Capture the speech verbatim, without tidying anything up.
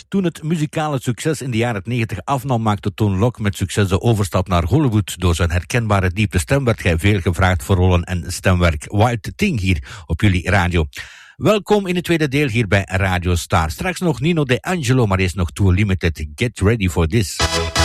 Toen het muzikale succes in de jaren negentig afnam, maakte Tone Loc met succes de overstap naar Hollywood. Door zijn herkenbare diepe stem werd hij veel gevraagd voor rollen en stemwerk. Wild Thing hier op jullie radio. Welkom in het tweede deel hier bij Radio Star. Straks nog Nino De Angelo, maar eerst nog Too Limited. Get ready for this.